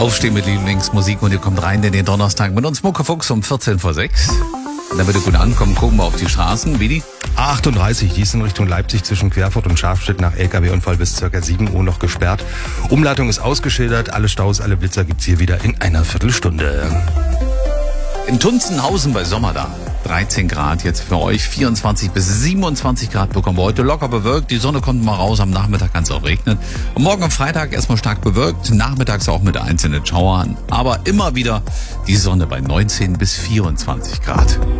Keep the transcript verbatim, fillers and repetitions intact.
Aufstehen mit Lieblingsmusik und ihr kommt rein in den Donnerstag mit uns Muckefuchs um vierzehn vor sechs. Damit ihr gut ankommt, gucken wir auf die Straßen. Wie achtunddreißig, die ist in Richtung Leipzig zwischen Querfurt und Scharfstedt nach L K W-Unfall bis ca. sieben Uhr noch gesperrt. Umleitung ist ausgeschildert, alle Staus, alle Blitzer gibt's hier wieder in einer Viertelstunde. In Tunzenhausen bei Sommerda. dreizehn Grad jetzt für euch, vierundzwanzig bis siebenundzwanzig Grad bekommen wir heute, locker bewölkt, die Sonne kommt mal raus, am Nachmittag kann es auch regnen. Und morgen am Freitag erstmal stark bewölkt, nachmittags auch mit einzelnen Schauern, aber immer wieder die Sonne bei neunzehn bis vierundzwanzig Grad.